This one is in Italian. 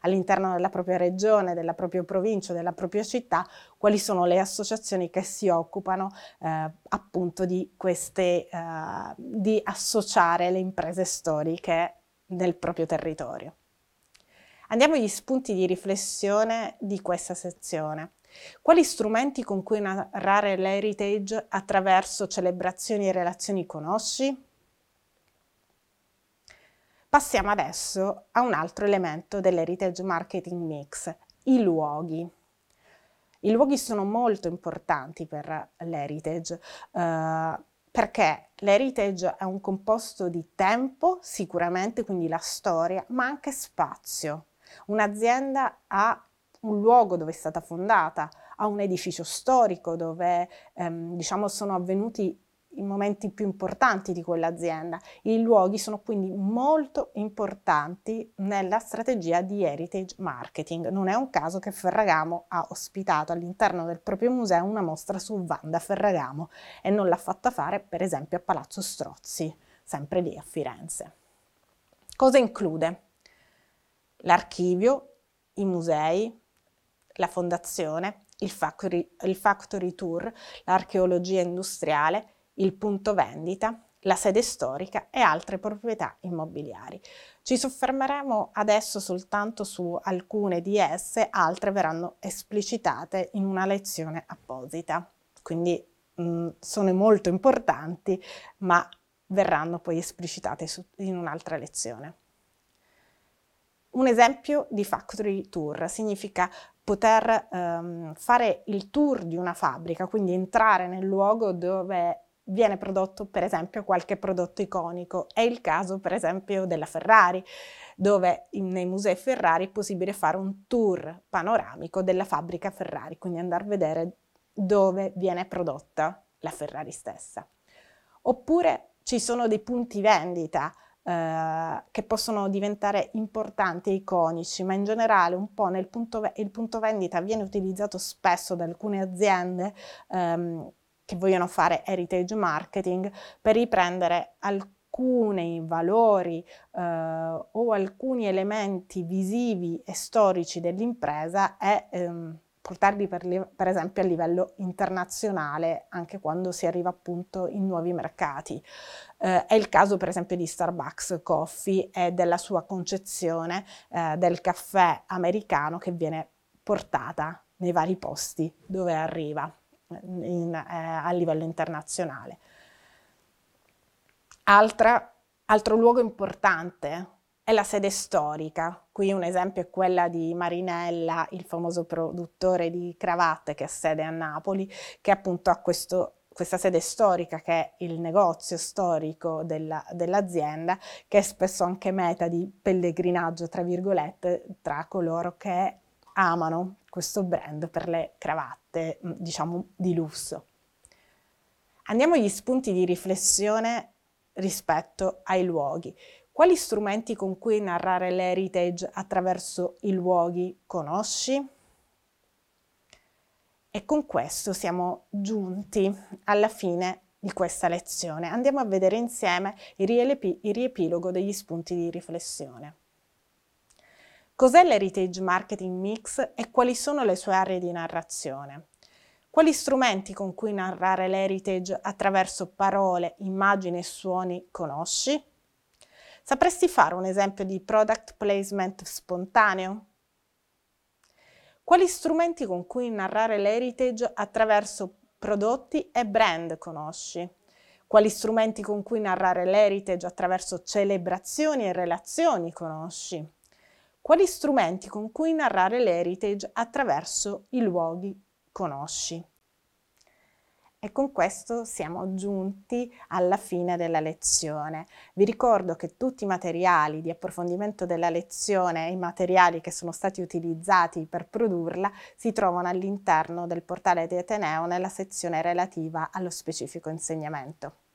all'interno della propria regione, della propria provincia, della propria città, quali sono le associazioni che si occupano appunto di di associare le imprese storiche nel proprio territorio. Andiamo agli spunti di riflessione di questa sezione. Quali strumenti con cui narrare l'heritage attraverso celebrazioni e relazioni conosci? Passiamo adesso a un altro elemento dell'heritage marketing mix, i luoghi. I luoghi sono molto importanti per l'heritage perché l'heritage è un composto di tempo, sicuramente, quindi la storia, ma anche spazio. Un'azienda ha un luogo dove è stata fondata, ha un edificio storico dove diciamo sono avvenuti i momenti più importanti di quell'azienda. I luoghi sono quindi molto importanti nella strategia di heritage marketing. Non è un caso che Ferragamo ha ospitato all'interno del proprio museo una mostra su Wanda Ferragamo e non l'ha fatta fare per esempio a Palazzo Strozzi, sempre lì a Firenze. Cosa include? L'archivio, i musei, la fondazione, il factory tour, l'archeologia industriale, il punto vendita, la sede storica e altre proprietà immobiliari. Ci soffermeremo adesso soltanto su alcune di esse, altre verranno esplicitate in una lezione apposita. Quindi sono molto importanti, ma verranno poi esplicitate in un'altra lezione. Un esempio di factory tour significa poter fare il tour di una fabbrica, quindi entrare nel luogo dove viene prodotto per esempio qualche prodotto iconico. È il caso per esempio della Ferrari, dove nei musei Ferrari è possibile fare un tour panoramico della fabbrica Ferrari, quindi andare a vedere dove viene prodotta la Ferrari stessa. Oppure ci sono dei punti vendita che possono diventare importanti e iconici, ma in generale un po' il punto vendita viene utilizzato spesso da alcune aziende che vogliono fare heritage marketing per riprendere alcuni valori o alcuni elementi visivi e storici dell'impresa e portarli per esempio a livello internazionale anche quando si arriva appunto in nuovi mercati. È il caso per esempio di Starbucks Coffee e della sua concezione del caffè americano che viene portata nei vari posti dove arriva a livello internazionale. Altro luogo importante è la sede storica. Qui un esempio è quella di Marinella, il famoso produttore di cravatte che ha sede a Napoli, che appunto ha questa sede storica che è il negozio storico dell'azienda, che è spesso anche meta di pellegrinaggio, tra virgolette, tra coloro che amano questo brand per le cravatte, diciamo, di lusso. Andiamo agli spunti di riflessione rispetto ai luoghi. Quali strumenti con cui narrare l'heritage attraverso i luoghi conosci? E con questo siamo giunti alla fine di questa lezione. Andiamo a vedere insieme il riepilogo degli spunti di riflessione. Cos'è l'heritage marketing mix e quali sono le sue aree di narrazione? Quali strumenti con cui narrare l'heritage attraverso parole, immagini e suoni conosci? Sapresti fare un esempio di product placement spontaneo? Quali strumenti con cui narrare l'heritage attraverso prodotti e brand conosci? Quali strumenti con cui narrare l'heritage attraverso celebrazioni e relazioni conosci? Quali strumenti con cui narrare l'heritage attraverso i luoghi conosci? E con questo siamo giunti alla fine della lezione. Vi ricordo che tutti i materiali di approfondimento della lezione e i materiali che sono stati utilizzati per produrla si trovano all'interno del portale di Ateneo nella sezione relativa allo specifico insegnamento.